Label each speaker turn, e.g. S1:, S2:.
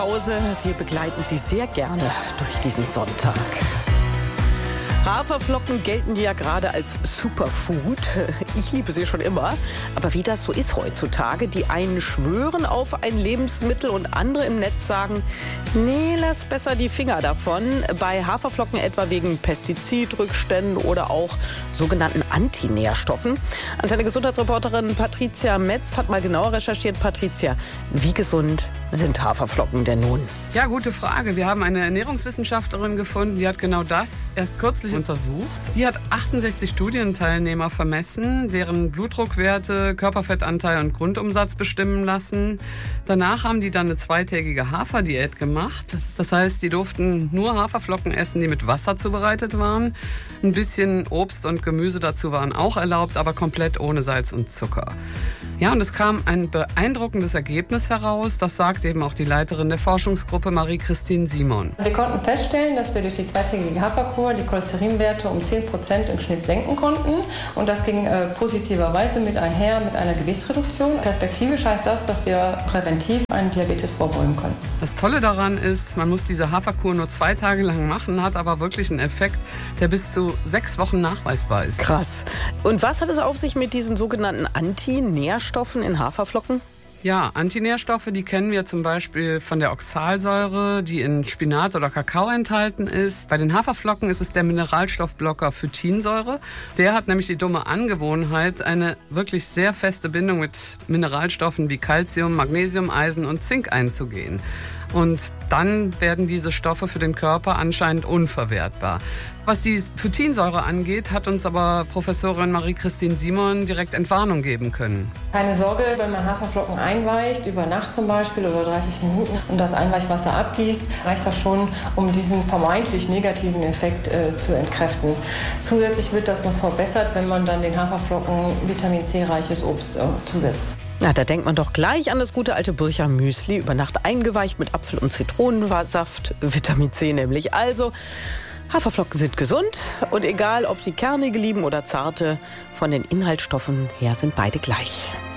S1: Hause. Wir begleiten Sie sehr gerne durch diesen Sonntag. Haferflocken gelten ja gerade als Superfood. Ich liebe sie schon immer. Aber wie das so ist heutzutage, die einen schwören auf ein Lebensmittel und andere im Netz sagen, nee, lass besser die Finger davon. Bei Haferflocken etwa wegen Pestizidrückständen oder auch sogenannten Antinährstoffen. Antenne Gesundheitsreporterin Patricia Metz hat mal genauer recherchiert. Patricia, wie gesund sind Haferflocken denn nun?
S2: Ja, gute Frage. Wir haben eine Ernährungswissenschaftlerin gefunden, die hat genau das erst kürzlich untersucht. Die hat 68 Studienteilnehmer vermessen, deren Blutdruckwerte, Körperfettanteil und Grundumsatz bestimmen lassen. Danach haben die dann eine 2-tägige Haferdiät gemacht. Das heißt, die durften nur Haferflocken essen, die mit Wasser zubereitet waren. Ein bisschen Obst und Gemüse dazu waren auch erlaubt, aber komplett ohne Salz und Zucker. Ja, und es kam ein beeindruckendes Ergebnis heraus. Das sagt eben auch die Leiterin der Forschungsgruppe, Marie-Christine Simon.
S3: Wir konnten feststellen, dass wir durch die 2-tägige Haferkur die Cholesterinwerte um 10% im Schnitt senken konnten. Und das ging positiverweise mit einher mit einer Gewichtsreduktion. Perspektivisch heißt das, dass wir präventiv einen Diabetes vorbeugen können.
S2: Das Tolle daran ist, man muss diese Haferkur nur 2 Tage lang machen, hat aber wirklich einen Effekt, der bis zu 6 Wochen nachweisbar ist.
S1: Krass. Und was hat es auf sich mit diesen sogenannten Antinährstoffen in Haferflocken?
S2: Ja, Antinährstoffe, die kennen wir zum Beispiel von der Oxalsäure, die in Spinat oder Kakao enthalten ist. Bei den Haferflocken ist es der Mineralstoffblocker Phytinsäure. Der hat nämlich die dumme Angewohnheit, eine wirklich sehr feste Bindung mit Mineralstoffen wie Calcium, Magnesium, Eisen und Zink einzugehen. Und dann werden diese Stoffe für den Körper anscheinend unverwertbar. Was die Phytinsäure angeht, hat uns aber Professorin Marie-Christine Simon direkt Entwarnung geben können.
S3: Keine Sorge, wenn man Haferflocken einweicht, über Nacht zum Beispiel oder 30 Minuten und das Einweichwasser abgießt, reicht das schon, um diesen vermeintlich negativen Effekt zu entkräften. Zusätzlich wird das noch verbessert, wenn man dann den Haferflocken Vitamin C-reiches Obst zusetzt.
S1: Na, da denkt man doch gleich an das gute alte Bircher Müsli, über Nacht eingeweicht mit Apfel- und Zitronensaft, Vitamin C nämlich. Also, Haferflocken sind gesund und egal, ob sie kernige lieben oder zarte, von den Inhaltsstoffen her sind beide gleich.